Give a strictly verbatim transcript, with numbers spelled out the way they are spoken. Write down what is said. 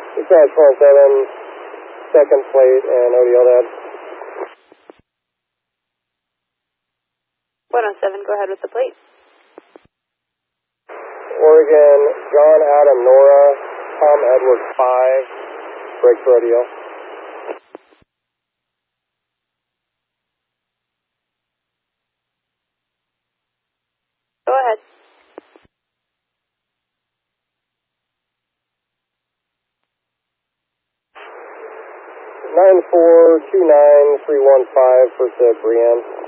Dispatch one seven, second plate and O D L dad. one oh seven, go ahead with the plate. Oregon, John Adam Nora, Tom Edward five, break for O D L. Go ahead. nine four two nine three one five, first at Brienne.